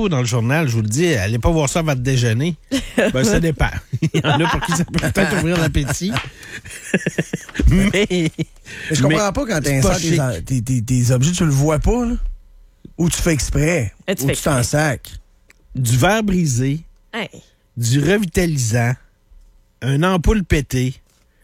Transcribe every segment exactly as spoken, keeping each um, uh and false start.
tantôt dans le journal, je vous le dis, allez pas voir ça avant de déjeuner. Ben, ça dépend. Il y en a pour qui ça peut peut-être ouvrir l'appétit. mais, mais je comprends mais pas quand t'insères tes, tes, tes objets, tu le vois pas, là? Ou tu fais exprès, Et tu ou fais tu t'en sacres. Du verre brisé, Hey. du revitalisant, un ampoule pétée,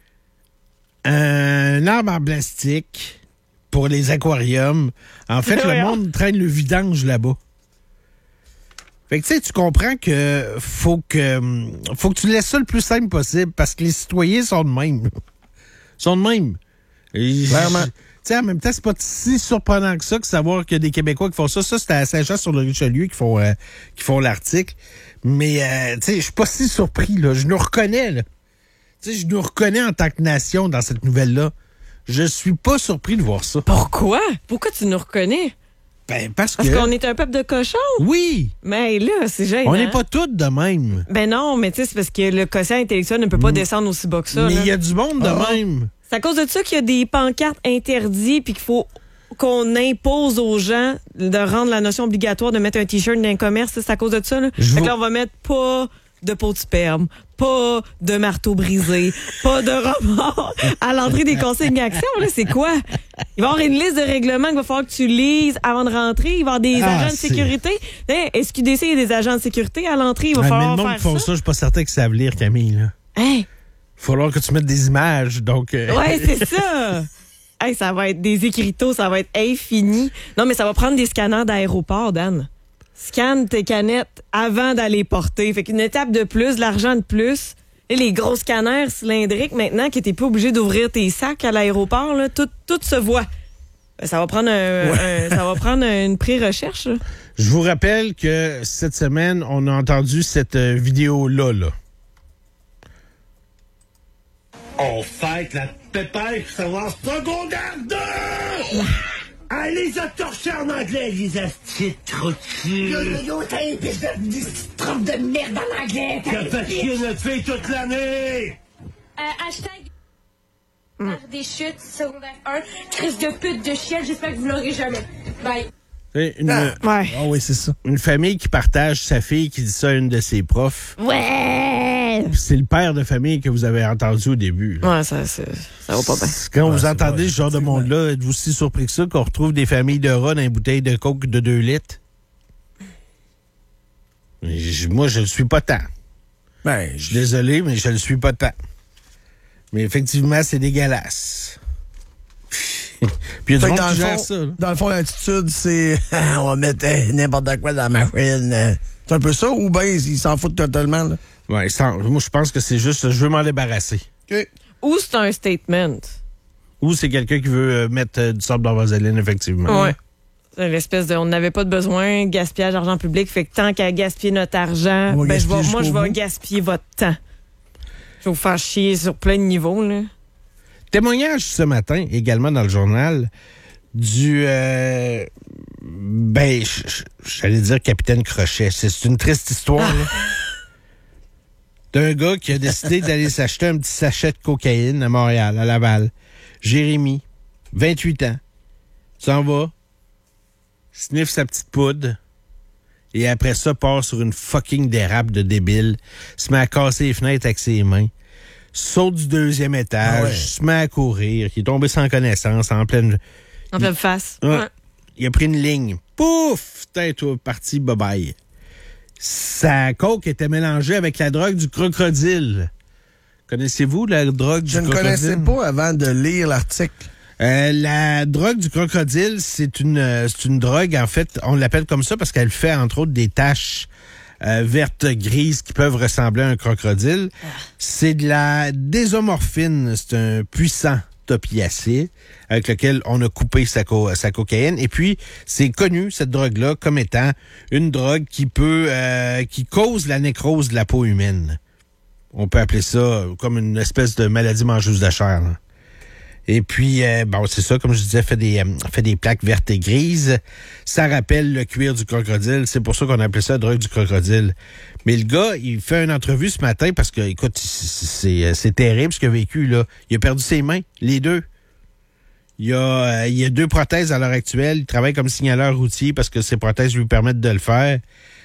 un arbre en plastique pour les aquariums. En fait, le monde traîne le vidange là-bas. Fait que tu sais, tu comprends que faut que faut que tu laisses ça le plus simple possible parce que les citoyens sont de même. Ils sont de même. Clairement. Tu sais, en même temps, c'est pas si surprenant que ça que savoir qu'il y a des Québécois qui font ça. Ça, c'était à Saint-Jean-sur-le-Richelieu qui font euh, qui font l'article. Mais euh, tu sais, je suis pas si surpris, là. Je nous reconnais, là. Tu sais, je nous reconnais en tant que nation dans cette nouvelle-là. Je suis pas surpris de voir ça. Pourquoi? Pourquoi tu nous reconnais? Ben, parce que... Parce qu'on est un peuple de cochons? Oui! Mais là, c'est gênant. On n'est pas tous de même. Ben non, mais tu sais, c'est parce que le quotient intellectuel ne peut pas descendre aussi bas que ça. Mais là. il y a du monde de Ah. même. C'est à cause de ça qu'il y a des pancartes interdites puis qu'il faut qu'on impose aux gens de rendre la notion obligatoire de mettre un T-shirt dans un commerce. C'est à cause de ça. Là. Je Fait vous- que là, on va mettre pas de pot de sperme, pas de marteau brisé, pas de remords à l'entrée des consignes d'action. Là, c'est quoi? Il va y avoir une liste de règlements qu'il va falloir que tu lises avant de rentrer. Il va y avoir des Ah, agents de c'est- sécurité. Hein, S Q D C, il y a des agents de sécurité à l'entrée. Il va Ouais, mais falloir le monde faire qui font ça. ça, je suis pas certain qu'ils savent lire, Camille. Là. Hein? Il va falloir que tu mettes des images, donc... euh, Ouais, c'est ça. Hey, ça va être des écriteaux, ça va être infini. Non, mais ça va prendre des scanners d'aéroport, Dan. Scanne tes canettes avant d'aller porter. Fait qu'une étape de plus, de l'argent de plus. Et les gros scanners cylindriques, maintenant, que t'es pas obligé d'ouvrir tes sacs à l'aéroport, là, tout, tout se voit. Ben, ça va prendre un, un- ça va prendre une pré-recherche. là. Je vous rappelle que cette semaine, on a entendu cette euh, vidéo-là. Là. On fête la pépère qui ça va en secondaire deux! Allez, les torchés en anglais, les astis de trou de cul! Yo, yo, yo, t'as une piste de, de trompe de merde en anglais. T'as fait chier notre fille toute l'année! Euh, hashtag faire des chutes secondaire un. Crise de pute de chienne, j'espère que vous l'aurez jamais. Bye. Tu sais, Une, Ah, Ouais. ah oui, c'est ça. une famille qui partage sa fille qui dit ça à une de ses profs. Ouais! C'est le père de famille que vous avez entendu au début. là. Ouais, ça, ça, ça va pas bien. Quand Ouais, vous c'est entendez vrai, ce genre de effectivement. monde-là, êtes-vous si surpris que ça qu'on retrouve des familles de rats dans une bouteille de coke de deux litres? Je- Moi, je ne le suis pas tant. Ben, Je suis désolé, mais je ne le suis pas tant. Mais effectivement, c'est dégueulasse. Puis il y a du Fait que monde dans, qui le gère fond, ça. là. dans le fond, l'attitude, c'est on va mettre euh, n'importe quoi dans la machine. euh. C'est un peu ça, ou bien ils s'en foutent totalement, là? Ouais, ça- moi, je pense que c'est juste, je veux m'en débarrasser. OK. Ou c'est un statement. Ou c'est quelqu'un qui veut euh, mettre euh, du sable dans la vaseline, effectivement. Ouais. C'est l'espèce de, on n'avait pas de besoin, gaspillage d'argent public. Fait que tant qu'à gaspiller notre argent, On va ben, je vais- gaspiller moi, je jusqu'au vais bout. gaspiller votre temps. Je vais vous faire chier sur plein de niveaux, là. Témoignage ce matin, également dans le journal, du... euh, ben, j- j- j'allais dire Capitaine Crochet. C'est c'est une triste histoire, là. D'un gars qui a décidé d'aller s'acheter un petit sachet de cocaïne à Montréal, à Laval. Jérémy, vingt-huit ans, s'en va, sniffe sa petite poudre, et après ça, part sur une fucking dérape de débile, se met à casser les fenêtres avec ses mains, saute du deuxième étage, Ah ouais. se met à courir, il est tombé sans connaissance, en pleine... En pleine face. Ouais. Ouais. Il a pris une ligne. Pouf! Tête parti, bye-bye. Sa coke était mélangée avec la drogue du crocodile. Connaissez-vous la drogue du Je ne crocodile? connaissais pas avant de lire l'article. Euh, la drogue du crocodile, c'est une, euh, c'est une drogue, en fait, on l'appelle comme ça parce qu'elle fait, entre autres, des taches euh, vertes, grises qui peuvent ressembler à un crocodile. C'est de la désomorphine. C'est un puissant opiacé avec lequel on a coupé sa, co- sa cocaïne. Et puis, c'est connu, cette drogue-là, comme étant une drogue qui peut, euh, qui cause la nécrose de la peau humaine. On peut appeler ça comme une espèce de maladie mangeuse de chair, là. Et puis, euh, bon, c'est ça, comme je disais, fait des, euh, fait des plaques vertes et grises. Ça rappelle le cuir du crocodile. C'est pour ça qu'on appelait ça la drogue du crocodile. Mais le gars, il fait une entrevue ce matin parce que, écoute, c'est, c'est terrible ce qu'il a vécu, là. Il a perdu ses mains, les deux. Il y a, euh, il y a deux prothèses à l'heure actuelle. Il travaille comme signaleur routier parce que ses prothèses lui permettent de le faire.